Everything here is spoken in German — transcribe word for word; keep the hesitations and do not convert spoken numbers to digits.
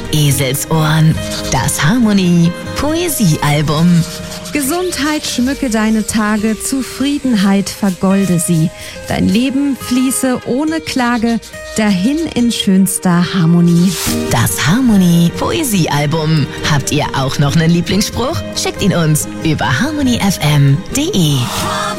Eselsohren. Das Harmonie Poesiealbum. Gesundheit schmücke deine Tage, Zufriedenheit vergolde sie. Dein Leben fließe ohne Klage dahin in schönster Harmonie. Das Harmonie Poesiealbum. Habt ihr auch noch einen Lieblingsspruch? Schickt ihn uns über harmony f m punkt d e.